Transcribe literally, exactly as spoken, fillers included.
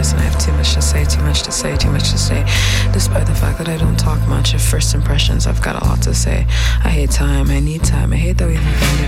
thoughts and I have too much to say, too much to say, too much to say. Despite the fact that I don't talk much of first impressions, I've got a lot to say. I hate time, I need time, I hate that we haven't found